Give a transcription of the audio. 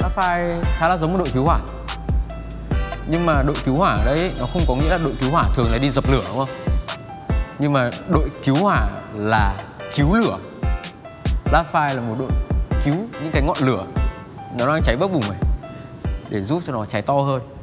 Laffy khá là giống một đội cứu hỏa. Nhưng mà đội cứu hỏa đấy nó không có nghĩa là đội cứu hỏa thường là đi dập lửa, đúng không? Nhưng mà đội cứu hỏa là cứu lửa. Laffy là một đội cứu những cái ngọn lửa nó đang cháy bốc bùng này, để giúp cho nó cháy to hơn.